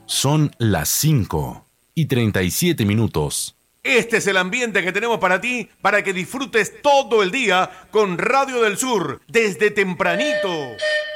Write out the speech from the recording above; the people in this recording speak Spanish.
Son las 5:37. Este es el ambiente que tenemos para ti, para que disfrutes todo el día con Radio del Sur, desde tempranito.